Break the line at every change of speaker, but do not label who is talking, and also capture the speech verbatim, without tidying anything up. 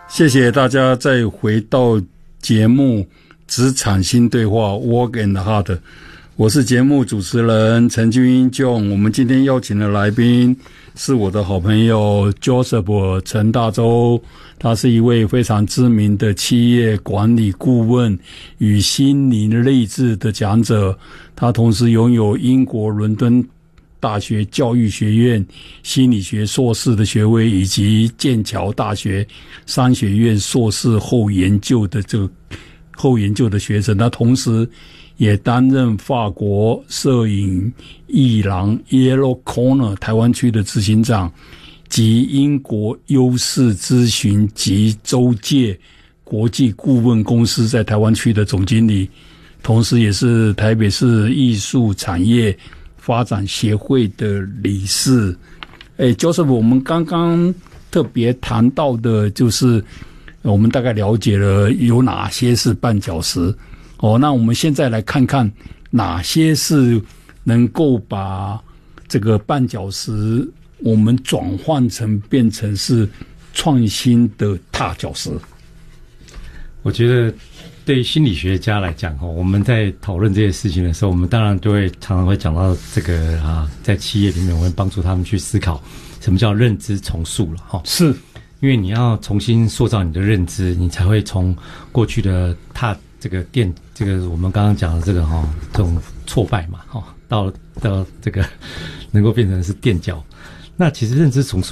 谢谢大家再回到节目职场新对话 Work and Hard， 我是节目主持人陈君英 John。 我们今天邀请的来宾是我的好朋友 Joseph 陈大洲，他是一位非常知名的企业管理顾问与心灵励志的讲者，他同时拥有英国伦敦大学教育学院心理学硕士的学位，以及剑桥大学商学院硕士后研究的这个后研究的学生。他同时也担任法国摄影艺廊 Yellow Corner 台湾区的执行长，及英国优势咨询及周界国际顾问公司在台湾区的总经理，同时也是台北市艺术产业发展协会的理事。诶 Joseph， 我们刚刚特别谈到的就是我们大概了解了有哪些是绊脚石哦，那我们现在来看看哪些是能够把这个绊脚石我们转换成变成是创新的踏脚石。
我觉得对心理学家来讲，我们在讨论这些事情的时候，我们当然就会常常会讲到这个啊，在企业里面我会帮助他们去思考什么叫认知重塑了哈。
是，
因为你要重新塑造你的认知，你才会从过去的踏这个垫这个我们刚刚讲的这个哈这种挫败嘛哈，到到这个能够变成是垫脚。那其实认知重塑